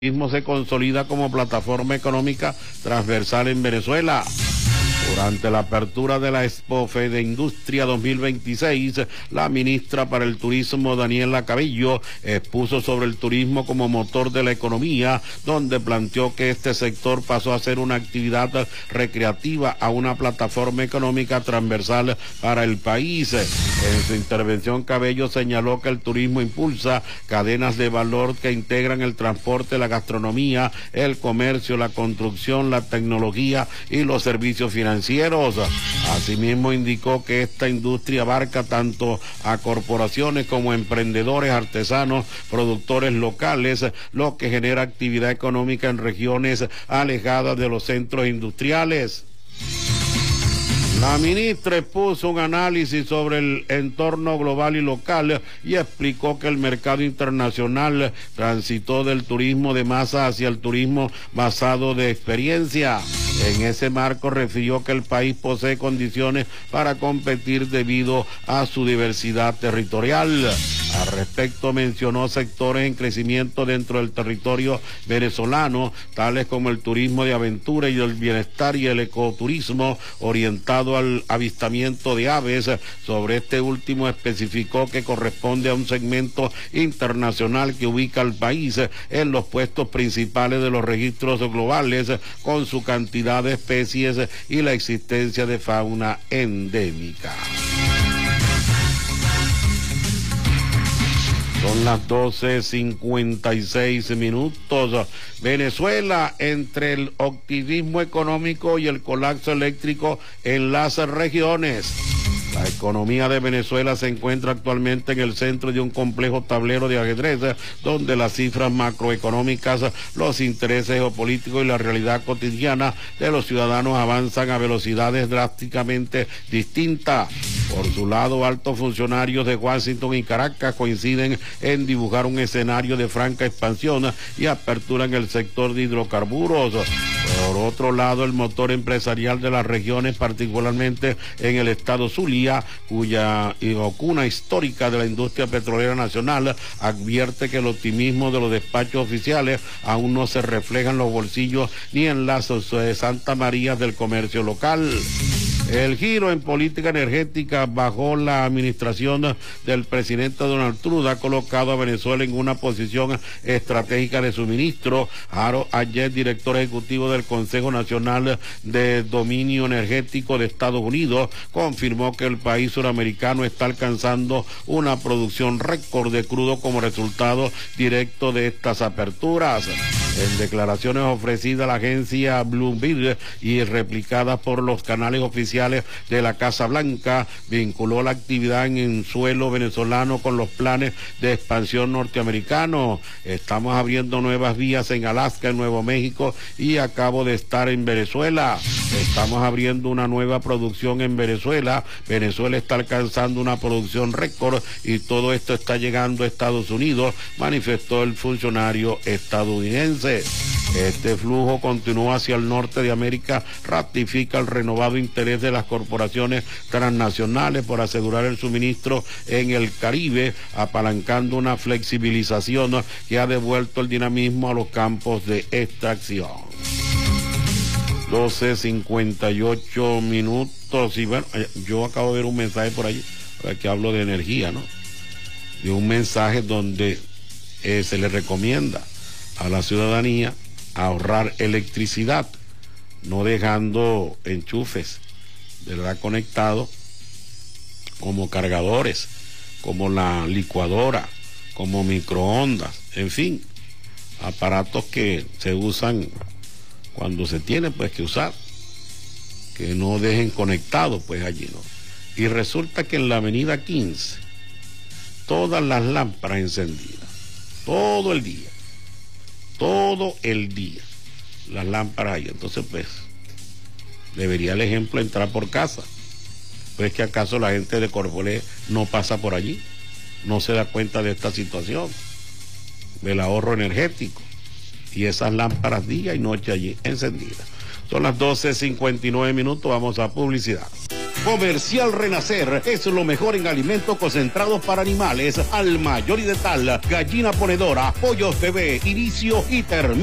Mismo se consolida como plataforma económica transversal en Venezuela. Durante la apertura de la Expo Fede Industria 2026, la ministra para el Turismo, Daniela Cabello, expuso sobre el turismo como motor de la economía, donde planteó que este sector pasó a ser una actividad recreativa a una plataforma económica transversal para el país. En su intervención, Cabello señaló que el turismo impulsa cadenas de valor que integran el transporte, la gastronomía, el comercio, la construcción, la tecnología y los servicios financieros. Asimismo, indicó que esta industria abarca tanto a corporaciones como emprendedores, artesanos, productores locales, lo que genera actividad económica en regiones alejadas de los centros industriales. La ministra expuso un análisis sobre el entorno global y local y explicó que el mercado internacional transitó del turismo de masa hacia el turismo basado de experiencia. En ese marco refirió que el país posee condiciones para competir debido a su diversidad territorial. Al respecto mencionó sectores en crecimiento dentro del territorio venezolano, tales como el turismo de aventura y el bienestar y el ecoturismo orientado al avistamiento de aves. Sobre este último especificó que corresponde a un segmento internacional que ubica al país en los puestos principales de los registros globales, con su cantidad de especies y la existencia de fauna endémica. Son las 12:56. Venezuela, entre el optimismo económico y el colapso eléctrico en las regiones. La economía de Venezuela se encuentra actualmente en el centro de un complejo tablero de ajedrez, donde las cifras macroeconómicas, los intereses geopolíticos y la realidad cotidiana de los ciudadanos avanzan a velocidades drásticamente distintas. Por su lado, altos funcionarios de Washington y Caracas coinciden en dibujar un escenario de franca expansión y apertura en el sector de hidrocarburos. Por otro lado, el motor empresarial de las regiones, particularmente en el estado Zulia, cuya cuna histórica de la industria petrolera nacional, advierte que el optimismo de los despachos oficiales aún no se refleja en los bolsillos ni en las Santa María del comercio local. El giro en política energética bajo la administración del presidente Donald Trump ha colocado a Venezuela en una posición estratégica de suministro. Haro Ayet, director ejecutivo del Consejo Nacional de Dominio Energético de Estados Unidos, confirmó que el país suramericano está alcanzando una producción récord de crudo como resultado directo de estas aperturas. En declaraciones ofrecidas a la agencia Bloomberg y replicadas por los canales oficiales de la Casa Blanca, vinculó la actividad en suelo venezolano con los planes de expansión norteamericanos. Estamos abriendo nuevas vías en Alaska, en Nuevo México, y acabo de estar en Venezuela. Estamos abriendo una nueva producción en Venezuela. Venezuela está alcanzando una producción récord y todo esto está llegando a Estados Unidos, manifestó el funcionario estadounidense. Este flujo continúa hacia el norte de América, ratifica el renovado interés de las corporaciones transnacionales por asegurar el suministro en el Caribe, apalancando una flexibilización que ha devuelto el dinamismo a los campos de extracción. 12:58. Y bueno, yo acabo de ver un mensaje por allí, para que hablo de energía, ¿no? De un mensaje donde se le recomienda a la ciudadanía ahorrar electricidad, no dejando enchufes, ¿verdad?, conectados, como cargadores, como la licuadora, como microondas, en fin, aparatos que se usan cuando se tiene pues que usar, que no dejen conectados pues allí, ¿no? Y resulta que en la avenida 15, todas las lámparas encendidas, todo el día, las lámparas ahí. Entonces pues debería el ejemplo entrar por casa. Pues que acaso la gente de Corbolé no pasa por allí, no se da cuenta de esta situación del ahorro energético y esas lámparas día y noche allí encendidas. Son las 12:59, vamos a publicidad. Comercial Renacer es lo mejor en alimentos concentrados para animales, al mayor y de tal, gallina ponedora, pollos bebé, inicio y termino.